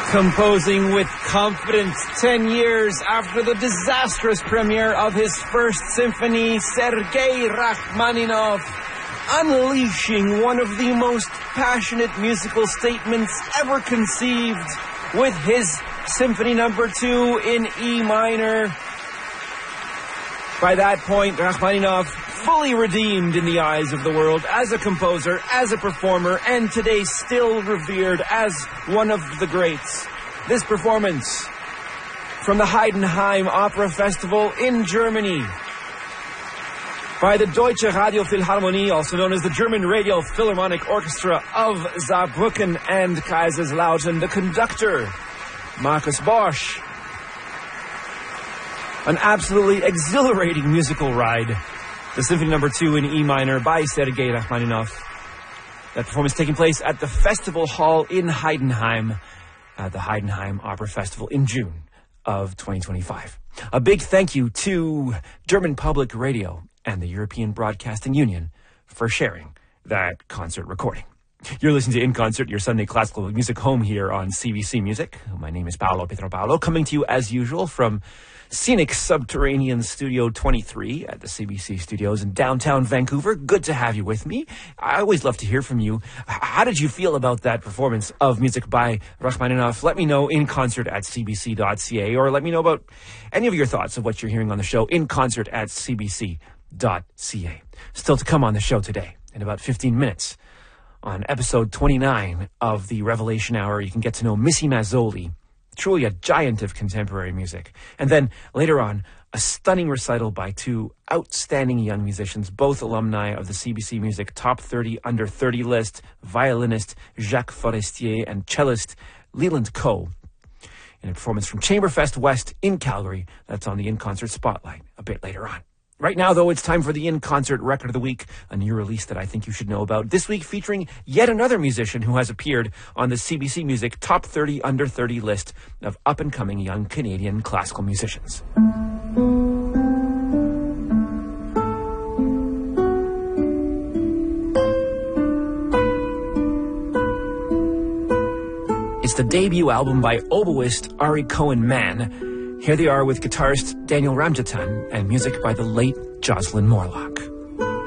Composing with confidence 10 years after the disastrous premiere of his first symphony, Sergei Rachmaninoff, unleashing one of the most passionate musical statements ever conceived with his Symphony No. 2 in E minor. By that point, Rachmaninoff fully redeemed in the eyes of the world as a composer, as a performer, and today still revered as one of the greats. This performance from the Heidenheim Opera Festival in Germany by the Deutsche Radio Philharmonie, also known as the German Radio Philharmonic Orchestra of Saarbrücken and Kaiserslautern, the conductor, Markus Bosch. An absolutely exhilarating musical ride. The Symphony No. 2 in E minor by Sergei Rachmaninoff. That performance taking place at the Festival Hall in Heidenheim, at the Heidenheim Opera Festival in June of 2025. A big thank you to German Public Radio and the European Broadcasting Union for sharing that concert recording. You're listening to In Concert, your Sunday classical music home here on CBC Music. My name is Paolo Pietro-Paolo, coming to you as usual from scenic subterranean Studio 23 at the CBC studios in downtown Vancouver. Good to have you with me. I always love to hear from you. How did you feel about that performance of music by Rachmaninoff? Let me know inconcert@cbc.ca, or let me know about any of your thoughts of what you're hearing on the show, inconcert@cbc.ca. Still to come on the show today in about 15 minutes. On episode 29 of the Revelation Hour, you can get to know Missy Mazzoli, truly a giant of contemporary music. And then later on, a stunning recital by two outstanding young musicians, both alumni of the CBC Music Top 30 Under 30 list, violinist Jacques Forestier and cellist Leland Coe, in a performance from Chamberfest West in Calgary. That's on the In Concert Spotlight a bit later on. Right now, though, it's time for the In Concert Record of the Week, a new release that I think you should know about. This week featuring yet another musician who has appeared on the CBC Music Top 30 Under 30 list of up-and-coming young Canadian classical musicians. It's the debut album by oboist Ari Cohen-Mann. Here they are with guitarist Daniel Ramjatan and music by the late Jocelyn Morlock.